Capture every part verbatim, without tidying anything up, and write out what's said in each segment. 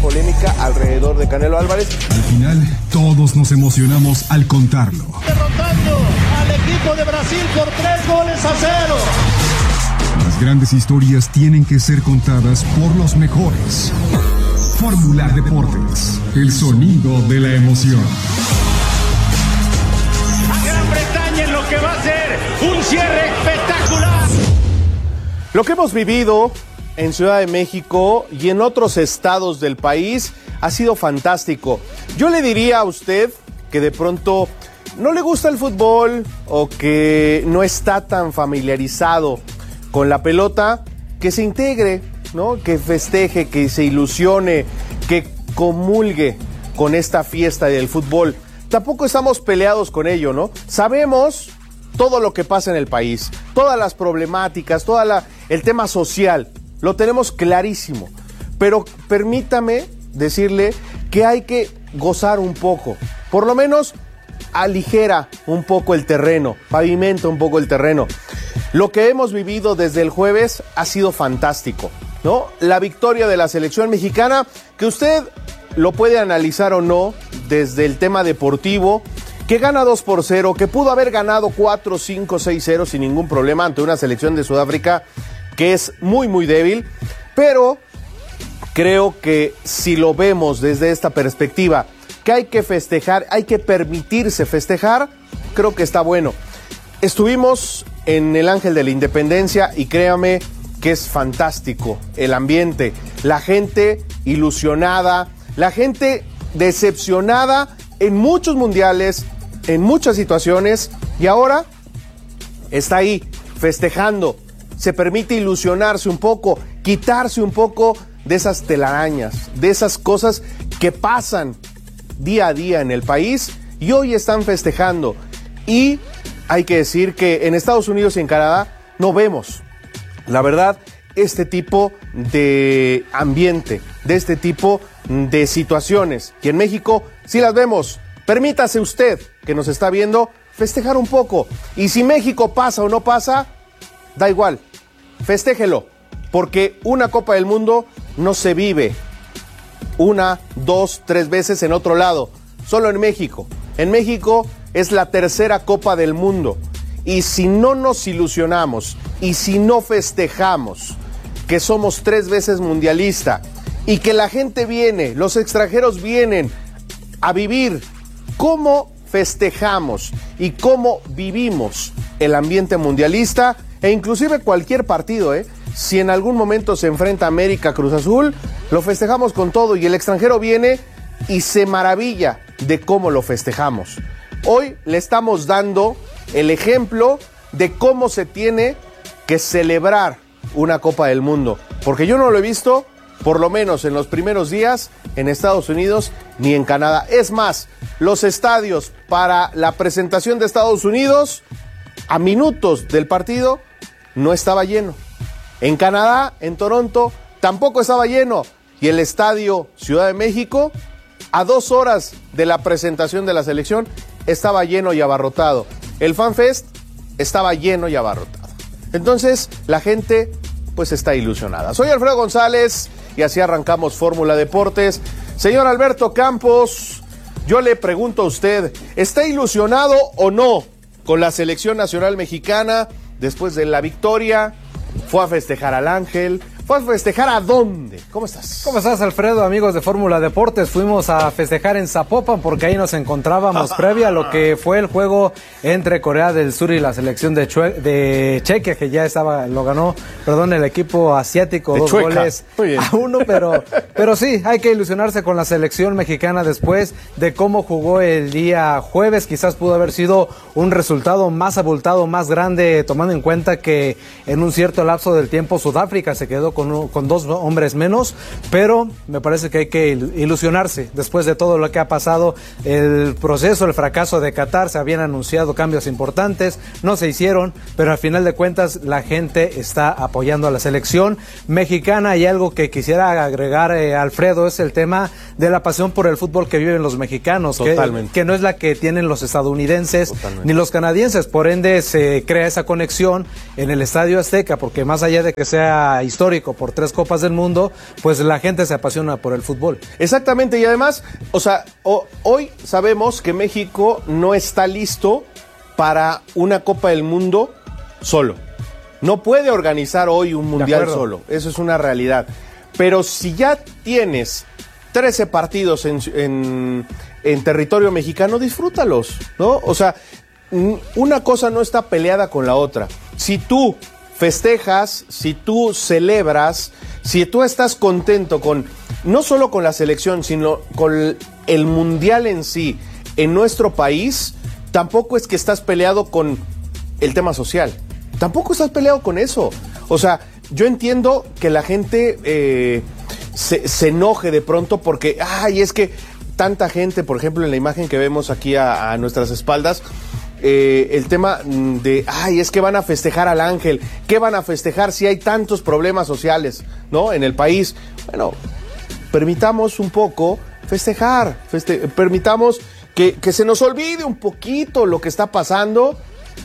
polémica alrededor de Canelo Álvarez. Al final, todos nos emocionamos al contarlo. Derrotando al equipo de Brasil por tres goles a cero. Las grandes historias tienen que ser contadas por los mejores. Fórmula Deportes, el sonido de la emoción. Gran Bretaña en lo que va a ser un cierre espectacular. Lo que hemos vivido en Ciudad de México y en otros estados del país ha sido fantástico. Yo le diría a usted que de pronto no le gusta el fútbol o que no está tan familiarizado con la pelota, que se integre, ¿no? Que festeje, que se ilusione, que comulgue con esta fiesta del fútbol. Tampoco estamos peleados con ello, ¿no? Sabemos todo lo que pasa en el país, todas las problemáticas, todo el tema social, lo tenemos clarísimo. Pero permítame decirle que hay que gozar un poco, por lo menos aligera un poco el terreno, pavimenta un poco el terreno. Lo que hemos vivido desde el jueves ha sido fantástico, ¿no? La victoria de la selección mexicana, que usted lo puede analizar o no desde el tema deportivo, que gana dos por cero, que pudo haber ganado cuatro, cinco, seis cero sin ningún problema ante una selección de Sudáfrica que es muy, muy débil, pero creo que si lo vemos desde esta perspectiva, que hay que festejar, hay que permitirse festejar, creo que está bueno. Estuvimos en el Ángel de la Independencia y créame que es fantástico el ambiente, la gente ilusionada, la gente decepcionada en muchos mundiales, en muchas situaciones, y ahora está ahí festejando, se permite ilusionarse un poco, quitarse un poco de esas telarañas, de esas cosas que pasan día a día en el país y hoy están festejando. Y hay que decir que en Estados Unidos y en Canadá no vemos, la verdad, este tipo de ambiente, de este tipo de situaciones. Y en México sí las vemos. Permítase usted, que nos está viendo, festejar un poco. Y si México pasa o no pasa, da igual, festéjelo. Porque una Copa del Mundo no se vive una, dos, tres veces en otro lado. Solo en México. En México es la tercera Copa del Mundo. Y si no nos ilusionamos y si no festejamos que somos tres veces mundialista y que la gente viene, los extranjeros vienen a vivir cómo festejamos y cómo vivimos el ambiente mundialista e inclusive cualquier partido, ¿eh? Si en algún momento se enfrenta América Cruz Azul, lo festejamos con todo y el extranjero viene y se maravilla de cómo lo festejamos. Hoy le estamos dando el ejemplo de cómo se tiene que celebrar una Copa del Mundo, porque yo no lo he visto, por lo menos en los primeros días, en Estados Unidos ni en Canadá. Es más, los estadios para la presentación de Estados Unidos, a minutos del partido, no estaba lleno. En Canadá, en Toronto, tampoco estaba lleno. Y el estadio Ciudad de México, a dos horas de la presentación de la selección, estaba lleno y abarrotado. El FanFest estaba lleno y abarrotado. Entonces, la gente, pues, está ilusionada. Soy Alfredo González y así arrancamos Fórmula Deportes. Señor Alberto Campos, yo le pregunto a usted, ¿está ilusionado o no con la selección nacional mexicana después de la victoria? Fue a festejar al Ángel. ¿Fue a festejar a dónde? ¿Cómo estás? ¿Cómo estás, Alfredo? Amigos de Fórmula Deportes, fuimos a festejar en Zapopan porque ahí nos encontrábamos previa a lo que fue el juego entre Corea del Sur y la selección de, Chue- de Chequia, que ya estaba, lo ganó, perdón, el equipo asiático, de dos Chueca. goles a uno, pero, pero sí, hay que ilusionarse con la selección mexicana después de cómo jugó el día jueves. Quizás pudo haber sido un resultado más abultado, más grande, tomando en cuenta que en un cierto lapso del tiempo Sudáfrica se quedó Con, con dos hombres menos, pero me parece que hay que ilusionarse después de todo lo que ha pasado, el proceso, el fracaso de Qatar. Se habían anunciado cambios importantes, no se hicieron, pero al final de cuentas la gente está apoyando a la selección mexicana. Y algo que quisiera agregar, eh, Alfredo, es el tema de la pasión por el fútbol que viven los mexicanos, que, que no es la que tienen los estadounidenses Totalmente. Ni los canadienses. Por ende se crea esa conexión en el Estadio Azteca, porque más allá de que sea histórico por tres copas del mundo, pues la gente se apasiona por el fútbol. Exactamente, y además, o sea, o, hoy sabemos que México no está listo para una Copa del Mundo solo. No puede organizar hoy un mundial solo, eso es una realidad. Pero si ya tienes trece partidos en, en, en territorio mexicano, disfrútalos, ¿no? O sea, una cosa no está peleada con la otra. Si tú festejas, si tú celebras, si tú estás contento con, no solo con la selección, sino con el mundial en sí, en nuestro país, tampoco es que estás peleado con el tema social. Tampoco estás peleado con eso. O sea, yo entiendo que la gente eh, se, se enoje de pronto porque, ay, es que tanta gente, por ejemplo, en la imagen que vemos aquí a, a nuestras espaldas, eh, el tema de, ay, es que van a festejar al ángel. ¿Qué van a festejar si hay tantos problemas sociales, ¿no? En el país. Bueno, permitamos un poco festejar, feste- permitamos que, que se nos olvide un poquito lo que está pasando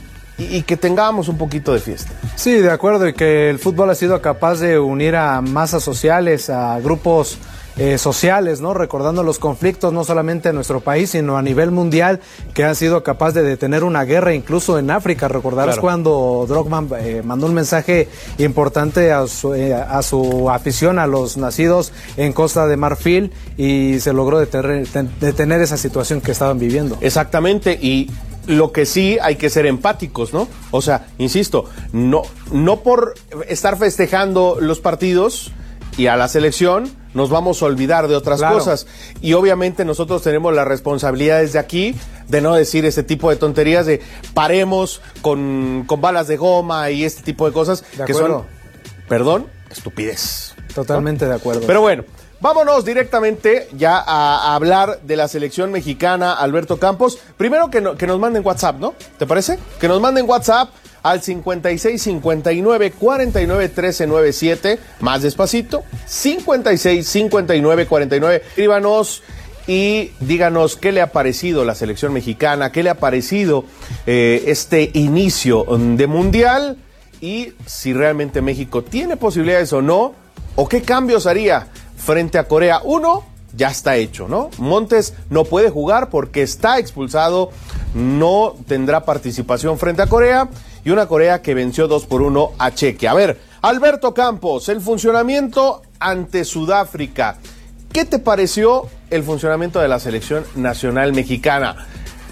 y que tengamos un poquito de fiesta. Sí, de acuerdo, y que el fútbol ha sido capaz de unir a masas sociales, a grupos eh, sociales, ¿no? Recordando los conflictos no solamente en nuestro país, sino a nivel mundial, que han sido capaz de detener una guerra incluso en África. Recordarás claro. cuando Drogba eh, mandó un mensaje importante a su, eh, a su afición, a los nacidos en Costa de Marfil, y se logró detener, detener esa situación que estaban viviendo. Exactamente, y lo que sí hay que ser empáticos, ¿no? O sea, insisto, no, no por estar festejando los partidos y a la selección nos vamos a olvidar de otras claro. cosas. Y obviamente nosotros tenemos la responsabilidad desde aquí de no decir ese tipo de tonterías de paremos con, con balas de goma y este tipo de cosas de que son, perdón, estupidez. Totalmente ¿no? de acuerdo. Pero bueno, vámonos directamente ya a, a hablar de la selección mexicana, Alberto Campos. Primero que, no, que nos manden WhatsApp, ¿no? ¿Te parece? Que nos manden WhatsApp al cincuenta y seis, cincuenta y nueve, cuarenta y nueve, trece, noventa y siete. Más despacito, cincuenta y seis, cincuenta y nueve, cuarenta y nueve. Escríbanos y díganos qué le ha parecido la selección mexicana, qué le ha parecido eh, este inicio de mundial y si realmente México tiene posibilidades o no, o qué cambios haría frente a Corea. Uno, ya está hecho, ¿no? Montes no puede jugar porque está expulsado, no tendrá participación frente a Corea, y una Corea que venció dos por uno a Chequia. A ver, Alberto Campos, el funcionamiento ante Sudáfrica. ¿Qué te pareció el funcionamiento de la selección nacional mexicana?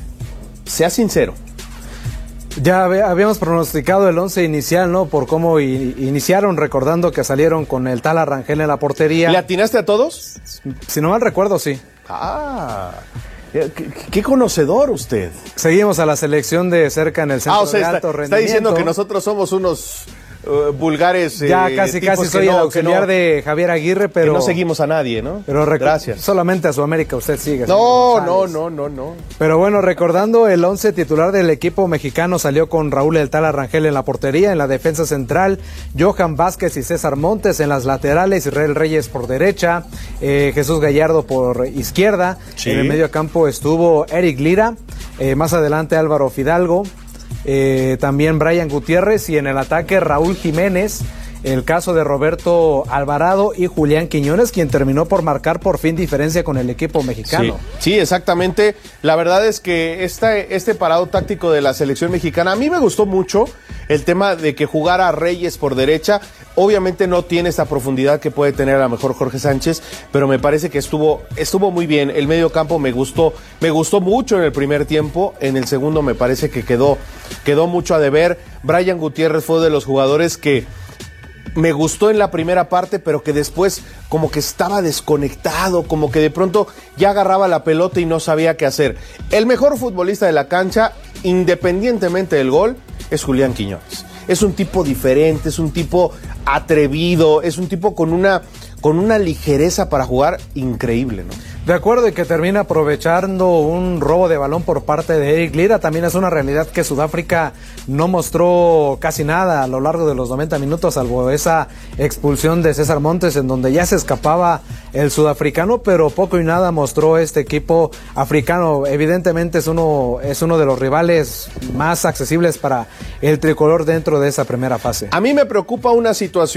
Sea sincero. Ya habíamos pronosticado el once inicial, ¿no? Por cómo i- iniciaron, recordando que salieron con el Tala Rangel en la portería. ¿Le atinaste a todos? Si no mal recuerdo, sí. Ah, qué, qué conocedor usted. Seguimos a la selección de cerca en el centro ah, o sea, de está, alto rendimiento. Está diciendo que nosotros somos unos uh, vulgares. Ya eh, casi, casi soy no, el auxiliar no, de Javier Aguirre, pero... Que no seguimos a nadie, ¿no? Pero rec- Gracias. Solamente a Sudamérica usted sigue. No, no, no, no, no. Pero bueno, recordando el once titular del equipo mexicano, salió con Raúl El Tala Rangel en la portería, en la defensa central, Johan Vázquez y César Montes en las laterales, Israel Reyes por derecha, eh, Jesús Gallardo por izquierda, sí. En el medio campo estuvo Eric Lira, eh, más adelante Álvaro Fidalgo, eh, también Brian Gutiérrez, y en el ataque Raúl Jiménez, el caso de Roberto Alvarado y Julián Quiñones, quien terminó por marcar por fin diferencia con el equipo mexicano. Sí, sí, exactamente. La verdad es que esta, este parado táctico de la selección mexicana, a mí me gustó mucho el tema de que jugara Reyes por derecha. Obviamente no tiene esta profundidad que puede tener a lo mejor Jorge Sánchez, pero me parece que estuvo, estuvo muy bien. El medio campo me gustó, me gustó mucho en el primer tiempo. En el segundo me parece que quedó, quedó mucho a deber. Brian Gutiérrez fue de los jugadores que me gustó en la primera parte, pero que después como que estaba desconectado, como que de pronto ya agarraba la pelota y no sabía qué hacer. El mejor futbolista de la cancha, independientemente del gol, es Julián Quiñones. Es un tipo diferente, es un tipo atrevido, es un tipo con una, con una ligereza para jugar increíble, ¿no? De acuerdo, y que termina aprovechando un robo de balón por parte de Eric Lira. También es una realidad que Sudáfrica no mostró casi nada a lo largo de los noventa minutos, salvo esa expulsión de César Montes, en donde ya se escapaba el sudafricano, pero poco y nada mostró este equipo africano. Evidentemente es uno, es uno de los rivales más accesibles para el tricolor dentro de esa primera fase. A mí me preocupa una situación